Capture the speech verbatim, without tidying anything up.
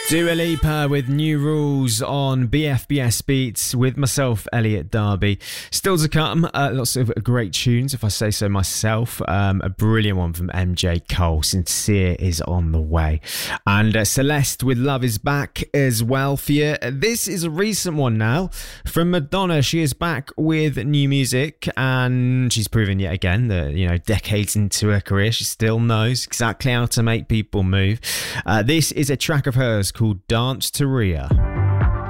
Dua Lipa with New Rules on B F B S Beats with myself, Elliot Darby. Still to come, uh, lots of great tunes, if I say so myself. Um, a brilliant one from M J Cole, Sincere is on the way. And uh, Celeste with Love Is Back as well for you. This is a recent one now from Madonna. She is back with new music and she's proven yet again that, you know, decades into her career, she still knows exactly how to make people move. Uh, this is a track of hers called Dance to Rhea.